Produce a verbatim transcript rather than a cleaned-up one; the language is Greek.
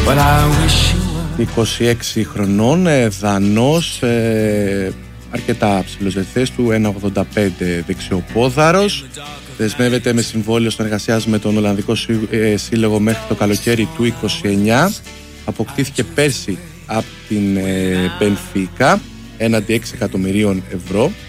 είκοσι έξι χρονών, Δανός, ε, αρκετά ψηλός ευθές του, ένα ογδόντα πέντε, δεξιοπόδαρος. Δεσμεύεται με συμβόλαιο συνεργασίας με τον Ολλανδικό Σύλλογο μέχρι το καλοκαίρι του είκοσι εννιά. Αποκτήθηκε πέρσι από την Μπενφίκα έναντι έξι εκατομμυρίων ευρώ.